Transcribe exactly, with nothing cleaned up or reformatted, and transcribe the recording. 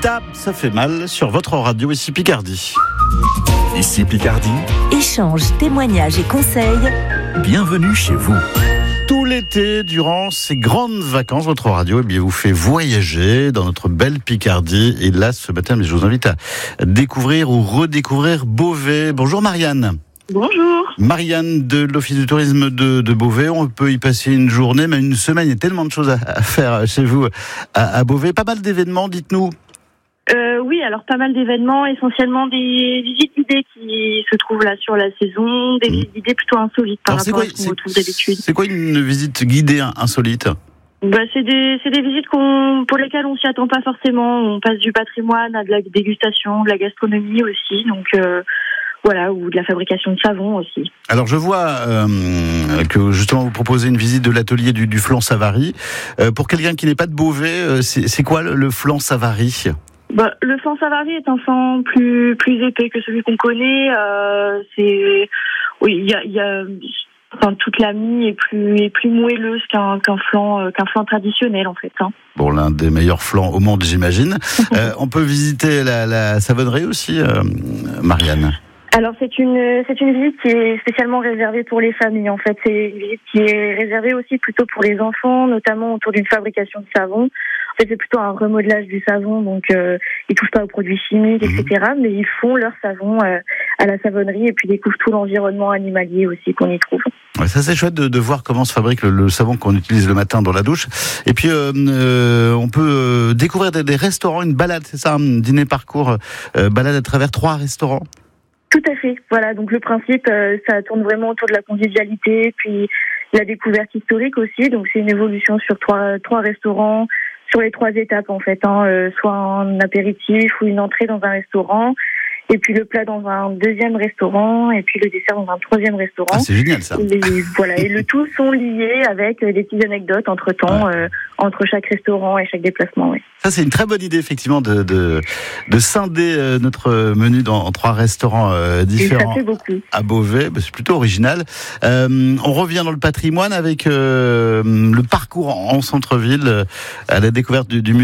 Lolita, ça fait mal sur votre radio ici Picardie. Ici Picardie. Échanges, témoignages et conseils. Bienvenue chez vous. Tout l'été, durant ces grandes vacances, votre radio eh bien, vous fait voyager dans notre belle Picardie. Et là, ce matin, je vous invite à découvrir ou redécouvrir Beauvais. Bonjour Marianne. Bonjour. Marianne de l'Office du tourisme de, de Beauvais. On peut y passer une journée, même une semaine. Il y a tellement de choses à, à faire chez vous à, à Beauvais. Pas mal d'événements, dites-nous. Euh, oui, alors pas mal d'événements, essentiellement des visites guidées qui se trouvent là sur la saison, des mmh. visites guidées plutôt insolites par alors rapport quoi, à ce qu'on retrouve d'habitude. C'est quoi une visite guidée insolite ? Bah, c'est des, c'est des visites qu'on, pour lesquelles on s'y attend pas forcément. On passe du patrimoine à de la dégustation, de la gastronomie aussi, donc euh, voilà, ou de la fabrication de savon aussi. Alors je vois euh, que justement vous proposez une visite de l'atelier du, du flan Savary. Euh, pour quelqu'un qui n'est pas de Beauvais, c'est, c'est quoi le, le flan Savary ? Bah, le flan Savary est un flan plus plus épais que celui qu'on connaît. Euh, c'est oui, il y a, y a enfin, toute la mie est plus est plus moelleuse qu'un qu'un flan euh, qu'un flan traditionnel en fait. Hein. Bon, l'un des meilleurs flans au monde, j'imagine. euh, on peut visiter la, la savonnerie aussi, euh, Marianne. Alors c'est une c'est une visite qui est spécialement réservée pour les familles. En fait, c'est une visite qui est réservée aussi plutôt pour les enfants, notamment autour d'une fabrication de savon. En fait, c'est plutôt un remodelage du savon, donc euh, ils touchent pas aux produits chimiques, mmh. et cetera. Mais ils font leur savon euh, à la savonnerie et puis découvrent tout l'environnement animalier aussi qu'on y trouve. Ouais, ça c'est chouette de, de voir comment se fabrique le, le savon qu'on utilise le matin dans la douche. Et puis euh, euh, on peut euh, découvrir des, des restaurants, une balade, c'est ça, un dîner parcours, euh, balade à travers trois restaurants. Tout à fait. Voilà, donc le principe, euh, ça tourne vraiment autour de la convivialité, puis la découverte historique aussi. Donc c'est une évolution sur trois trois restaurants, sur les trois étapes en fait, hein, euh, soit un apéritif ou une entrée dans un restaurant, et puis le plat dans un deuxième restaurant, et puis le dessert dans un troisième restaurant. Ah, c'est génial ça. Et, voilà, et le tout sont liés avec des petites anecdotes entre temps, ouais. euh, entre chaque restaurant et chaque déplacement. Ouais. Ça c'est une très bonne idée effectivement de de, de scinder euh, notre menu dans en trois restaurants euh, différents. Ça fait beaucoup. À Beauvais, bah, c'est plutôt original. Euh, on revient dans le patrimoine avec euh, le parcours en centre-ville, euh, à la découverte du, du musée.